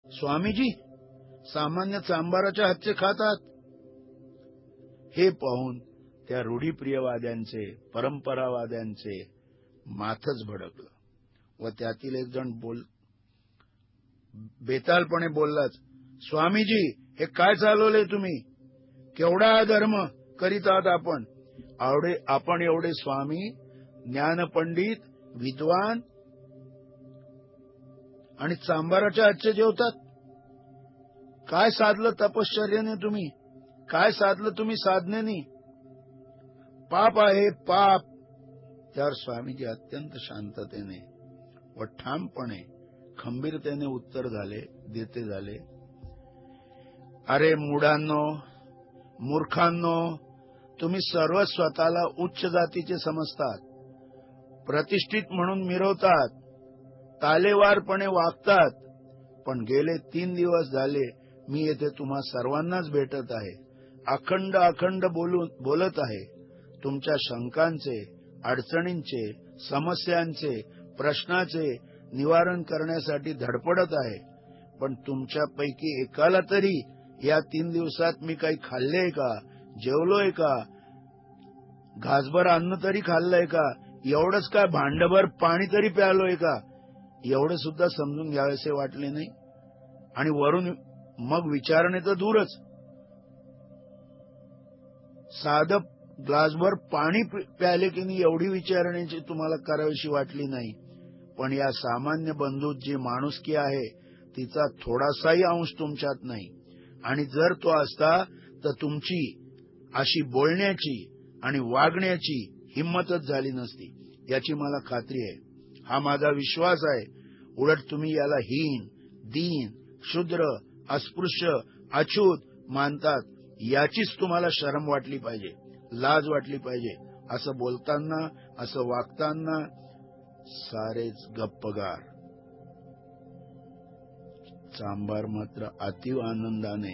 स्वामीजी सामान्य चांभाराच्या हातचे खातात. हे पाहून त्या रूढीप्रियवाद्यांचे, परंपरावाद्यांचे माथच भडकलं व त्यातील एक जण बेतालपणे बोललाच, स्वामीजी हे काय चालवले तुम्ही? केवढा अधर्म करीत आहात आपण एवढे स्वामी, ज्ञानपंडित, विद्वान आणि चांभाराच्या हातचे जेवतात. काय साधलं तपश्चर्याने तुम्ही? काय साधलं तुम्ही साधनेनी? पाप आहे पाप. त्यावर स्वामीजी अत्यंत शांततेने व ठामपणे खंबीरतेने उत्तर देते झाले, अरे मुडांनो, मूर्खांनो, तुम्ही सर्व स्वतःला उच्च जातीचे समजतात, प्रतिष्ठित म्हणून मिरवतात, तालेवारपणे वागतात. पण गेले 3 दिवस झाले मी येथे तुम्हा सर्वांनाच भेटत आहे, अखंड बोलत आहे. तुमच्या शंकांचे, अडचणींचे, समस्यांचे, प्रश्नाचे निवारण करण्यासाठी धडपडत आहे. पण तुमच्यापैकी एकाला तरी या 3 दिवसात मी काही खाल्लेय का, जेवलोय का, घासभर अन्न तरी खाल्लंय का, एवढंच काय भांडभर पाणी तरी प्यालोय का, एवढं सुद्धा समजून घ्यावेसे वाटले नाही. आणि वरून मग विचारणे तर दूरच, साधं ग्लासभर पाणी प्याले की नाही एवढी विचारण्याची तुम्हाला करावीशी वाटली नाही. पण या सामान्य बंधूत जी माणुसकी आहे तिचा थोडासाही अंश तुमच्यात नाही. आणि जर तो असता तर तुमची अशी बोलण्याची आणि वागण्याची हिंमतच झाली नसती, याची मला खात्री आहे. हा माझा विश्वास आहे. उलट तुम्ही याला हीन, दीन, क्षुद्र, अस्पृश्य, अछूत मानतात. याचीच तुम्हाला शरम वाटली पाहिजे, लाज वाटली पाहिजे. असं बोलताना, असं वागताना सारेच गप्पगार. चांभार मात्र अतीव आनंदाने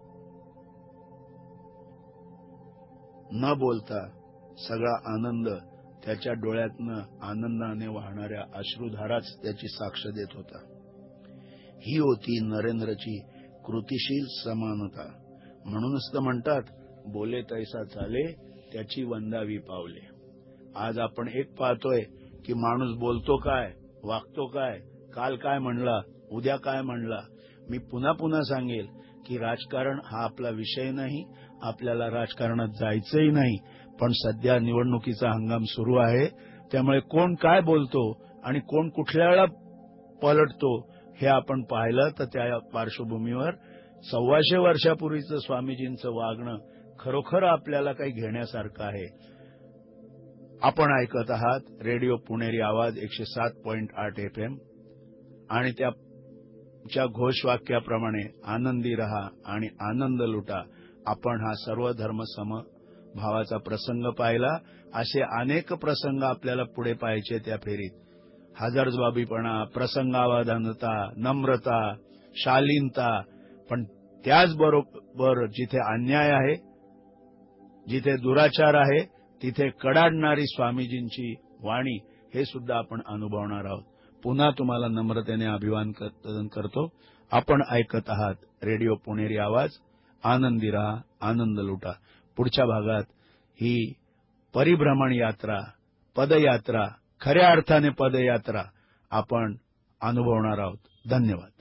न बोलता सगळा आनंद त्याच्या डोळ्यातनं आनंदाने वाहणाऱ्या अश्रुधाराच त्याची साक्ष देत होता. ही होती नरेंद्रची कृतिशील समानता. म्हणूनच तर म्हणतात, बोले तैसा चाले त्याची वंदावी पावले. आज आपण एक पाहतोय की माणूस बोलतो काय, वागतो काय, काल काय म्हणला, उद्या काय म्हणला. मी पुन्हा सांगेल की राजकारण हा आपला विषय नाही, आपल्याला राजकारणात जायचंही नाही. पण सध्या निवडणुकीचा हंगाम सुरू आहे, त्यामुळे कोण काय बोलतो आणि कोण कुठल्या वेळा पलटतो हे आपण पाहिलं तर त्या पार्श्वभूमीवर 125 वर्षापूर्वीचं स्वामीजींचं वागणं खरोखर आपल्याला काही घेण्यासारखं आहे. आपण ऐकत आहात रेडिओ पुणेरी आवाज 107.8 FM आणि त्याच्या घोषवाक्याप्रमाणे आनंदी रहा आणि आनंद लुटा. आपण हा सर्व धर्म समभावाचा प्रसंग पाहिला. असे अनेक प्रसंग आपल्याला पुढे पाहायचे त्या फेरीत. हजरजबाबीपणा, प्रसंगावधानता, नम्रता, शालीनता. पण त्याचबरोबर जिथे अन्याय आहे, जिथे दुराचार आहे, तिथे कडाडणारी स्वामीजींची वाणी हे सुद्धा आपण अनुभवणार आहोत. पुन्हा तुम्हाला नम्रतेने अभिवादन करतो. आपण ऐकत आहात रेडिओ पुणेरी आवाज. आनंदी रहा, आनंद लुटा. पुढच्या भागात ही परिभ्रमण यात्रा, पदयात्रा, खऱ्या अर्थाने पदयात्रा आपण अनुभवणार आहोत. धन्यवाद.